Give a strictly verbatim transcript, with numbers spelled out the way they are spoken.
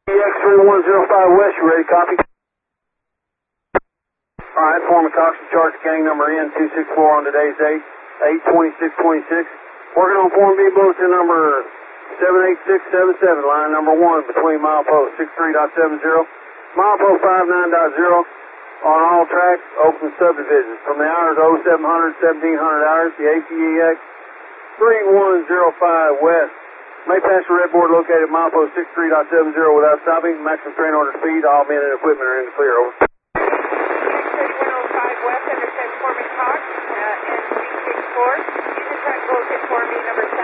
X three one zero five West, you ready? Copy. Alright, Foreman Cox in charge of gang number N two six four on today's date, eight twenty-six twenty-six. Working on Form B bulletin number seven eight six seven seven, line number one between milepost six three point seven zero, milepost five nine point zero on all tracks, open subdivisions. From the hours oh seven hundred, seventeen hundred hours, the A T E X three one zero five West. May pass the red board located at milepost six three point seven zero without stopping. Maximum train order speed, all men and equipment are in the clear. Over. one oh five West, understand Foreman Cox, uh, N two six four. Use the track bulletin for me, number